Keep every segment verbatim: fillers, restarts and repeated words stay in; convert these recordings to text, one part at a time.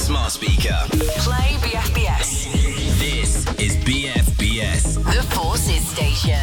smart speaker. Play B F B S. This is B F B S. The Forces Station.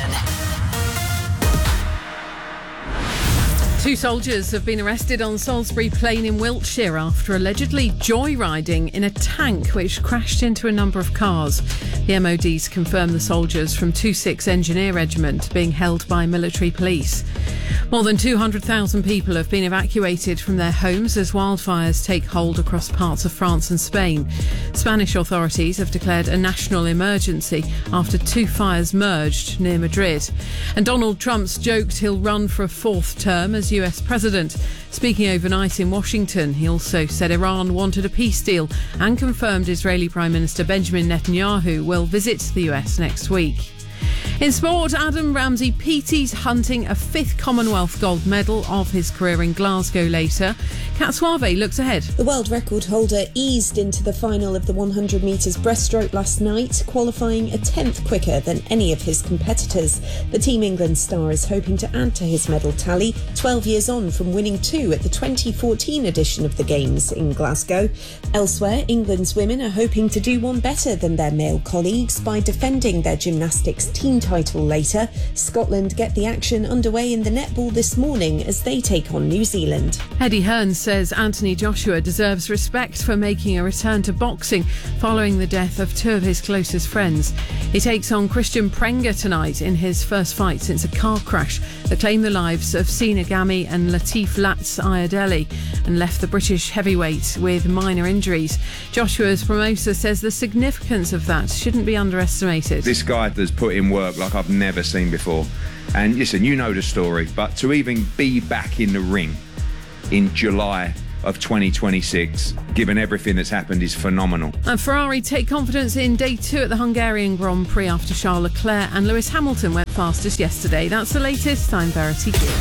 Two soldiers have been arrested on Salisbury Plain in Wiltshire after allegedly joyriding in a tank which crashed into a number of cars. The M O D's confirmed the soldiers from two six Engineer Regiment being held by military police. More than two hundred thousand people have been evacuated from their homes as wildfires take hold across parts of France and Spain. Spanish authorities have declared a national emergency after two fires merged near Madrid. And Donald Trump's joked he'll run for a fourth term as U S president. Speaking overnight in Washington, he also said Iran wanted a peace deal and confirmed Israeli Prime Minister Benjamin Netanyahu will visit the U S next week. In sport, Adam Ramsey P T's hunting a fifth Commonwealth gold medal of his career in Glasgow later. Kat Suave looks ahead. The world record holder eased into the final of the one hundred metres breaststroke last night, qualifying a tenth quicker than any of his competitors. The Team England star is hoping to add to his medal tally, twelve years on from winning two at the twenty fourteen edition of the Games in Glasgow. Elsewhere, England's women are hoping to do one better than their male colleagues by defending their gymnastics team title later. Scotland get the action underway in the netball this morning as they take on New Zealand. Eddie Hearn says Anthony Joshua deserves respect for making a return to boxing following the death of two of his closest friends. He takes on Christian Prenga tonight in his first fight since a car crash that claimed the lives of Sina Gami and Latif Lats Ayadeli and left the British heavyweight with minor injuries. Joshua's promoter says the significance of that shouldn't be underestimated. This guy has put in work like I've never seen before. And listen, you know the story, but to even be back in the ring in July of twenty twenty-six, given everything that's happened, is phenomenal. And Ferrari take confidence in day two at the Hungarian Grand Prix after Charles Leclerc and Lewis Hamilton went fastest yesterday. That's the latest. I'm Verity Gill.